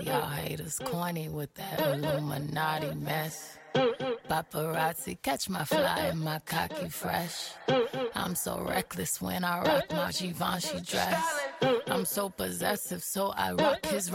y'all haters corny with that Illuminati mess. Paparazzi, catch my fly and my cocky fresh. I'm so reckless when I rock my Givenchy dress. I'm so possessive, so I rock his